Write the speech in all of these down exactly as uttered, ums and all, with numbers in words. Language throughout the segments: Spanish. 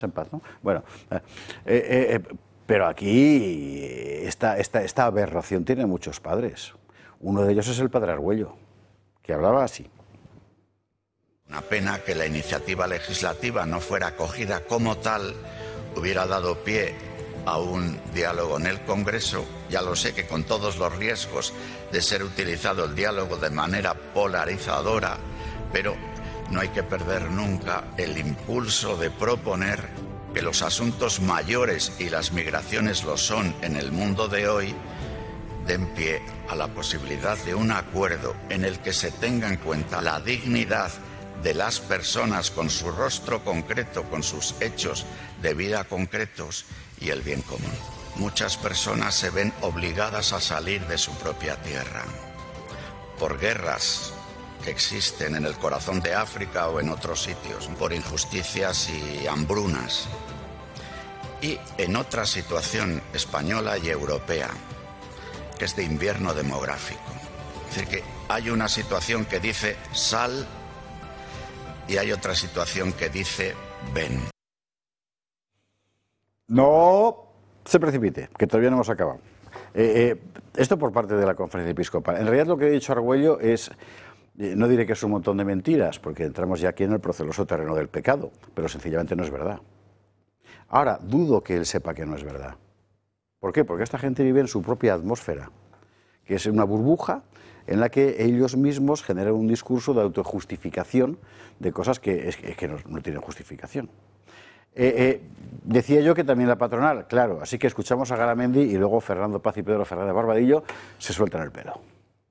en paz, ¿no? Bueno, eh, eh, eh, pero aquí esta, esta, esta aberración tiene muchos padres. Uno de ellos es el padre Argüello, que hablaba así. Una pena que la iniciativa legislativa no fuera acogida como tal, hubiera dado pie a un diálogo en el Congreso. Ya lo sé que con todos los riesgos de ser utilizado el diálogo de manera polarizadora, pero no hay que perder nunca el impulso de proponer que los asuntos mayores, y las migraciones lo son en el mundo de hoy, den pie a la posibilidad de un acuerdo en el que se tenga en cuenta la dignidad de las personas con su rostro concreto, con sus hechos de vida concretos y el bien común. Muchas personas se ven obligadas a salir de su propia tierra por guerras que existen en el corazón de África o en otros sitios, por injusticias y hambrunas, y en otra situación española y europea, que es de invierno demográfico. Es decir, que hay una situación que dice sal y hay otra situación que dice ven. No se precipite, que todavía no hemos acabado. Eh, eh, esto por parte de la Conferencia Episcopal. En realidad lo que ha dicho Argüello es... No diré que es un montón de mentiras, porque entramos ya aquí en el proceloso terreno del pecado, pero sencillamente no es verdad. Ahora, dudo que él sepa que no es verdad. ¿Por qué? Porque esta gente vive en su propia atmósfera, que es una burbuja en la que ellos mismos generan un discurso de autojustificación de cosas que, es, que no, no tienen justificación. Eh, eh, decía yo que también la patronal, claro, así que escuchamos a Garamendi y luego Fernando Paz y Pedro Fernández Barbadillo se sueltan el pelo.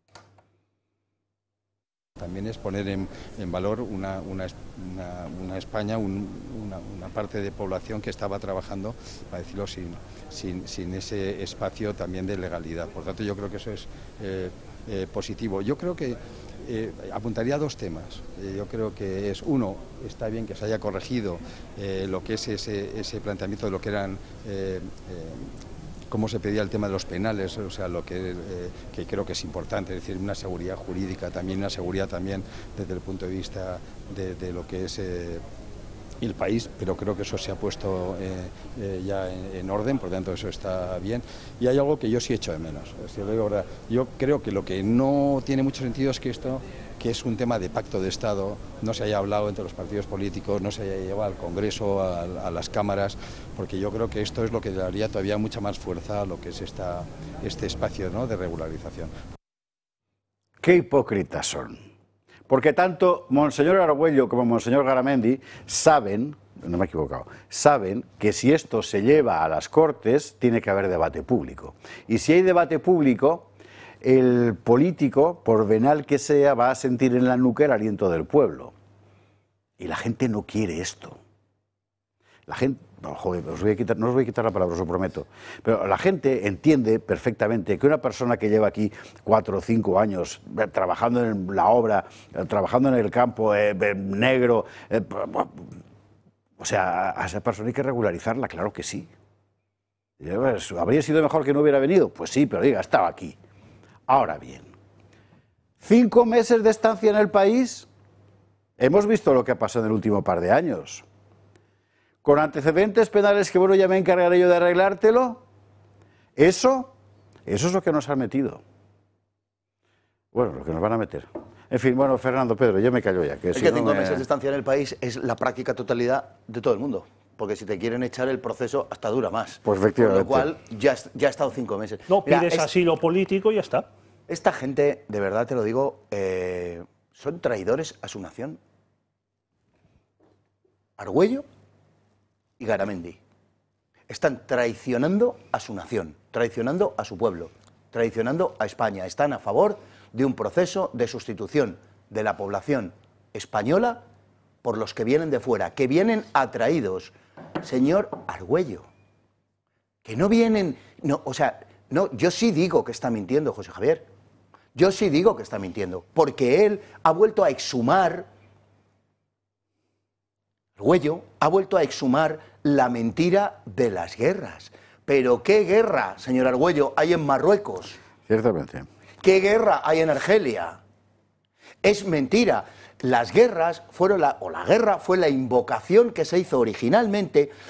También es poner en, en valor una, una, una, una España, un, una, una parte de población que estaba trabajando, para decirlo, sin, sin, sin ese espacio también de legalidad. Por tanto, yo creo que eso es eh, eh, positivo. Yo creo que eh, apuntaría a dos temas. Eh, yo creo que es, uno, está bien que se haya corregido eh, lo que es ese, ese planteamiento de lo que eran... Eh, eh, cómo se pedía el tema de los penales, o sea, lo que, eh, que creo que es importante, es decir, una seguridad jurídica, también una seguridad también desde el punto de vista de, de lo que es eh, el país, pero creo que eso se ha puesto eh, eh, ya en, en orden, por lo tanto eso está bien. Y hay algo que yo sí echo de menos, es decir, digo, ¿verdad? Yo creo que lo que no tiene mucho sentido es que esto, que es un tema de pacto de Estado, no se haya hablado entre los partidos políticos, no se haya llevado al Congreso, a, a las cámaras, porque yo creo que esto es lo que daría todavía mucha más fuerza a lo que es esta, este espacio, ¿no?, de regularización. Qué hipócritas son, porque tanto Monseñor Argüello como Monseñor Garamendi saben, no me he equivocado, saben que si esto se lleva a las Cortes tiene que haber debate público, y si hay debate público, el político, por venal que sea, va a sentir en la nuca el aliento del pueblo. Y la gente no quiere esto. La gente, no, joder, os voy a quitar, no os voy a quitar la palabra, os lo prometo, pero la gente entiende perfectamente que una persona que lleva aquí cuatro o cinco años eh, trabajando en la obra, eh, trabajando en el campo, eh, eh, negro, eh, o sea, a esa persona hay que regularizarla, claro que sí. ¿Habría sido mejor que no hubiera venido? Pues sí, pero diga, estaba aquí. Ahora bien, cinco meses de estancia en el país, hemos visto lo que ha pasado en el último par de años. Con antecedentes penales que, bueno, ya me encargaré yo de arreglártelo, eso, eso es lo que nos han metido. Bueno, lo que nos van a meter. En fin, bueno, Fernando, Pedro, yo me callo ya. Que es si que no cinco me... meses de estancia en el país es la práctica totalidad de todo el mundo. Porque si te quieren echar el proceso, hasta dura más. Pues efectivamente. Con lo cual, ya, ya ha estado cinco meses. No, Mira, pides es, asilo político y ya está. Esta gente, de verdad te lo digo, eh, son traidores a su nación. Argüello y Garamendi están traicionando a su nación, traicionando a su pueblo, traicionando a España. Están a favor de un proceso de sustitución de la población española por los que vienen de fuera, que vienen atraídos. Señor Argüello, que no vienen... No, o sea, no, yo sí digo que está mintiendo, José Javier. Yo sí digo que está mintiendo, porque él ha vuelto a exhumar... Argüello ha vuelto a exhumar la mentira de las guerras. ¿Pero qué guerra, señor Argüello, hay en Marruecos? Ciertamente. ¿Qué guerra hay en Argelia? Es mentira. las guerras fueron la, o la guerra fue la invocación que se hizo originalmente